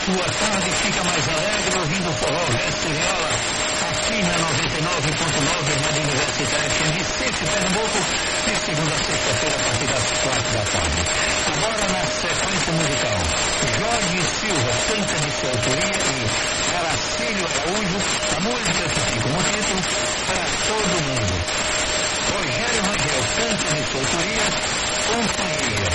Sua tarde fica mais alegre ouvindo o forró Resto e Viola, aqui na 99.9 Rádio Universitária FM de Recife, Pernambuco, de segunda a sexta-feira, a partir das 4 da tarde. Agora, na sequência musical, Jorge Silva, Canta de Sua Autoria, e Aracílio Araújo, a música que tem como título Para Todo Mundo. Rogério Rangel, Canta de Sua Autoria, Companhia.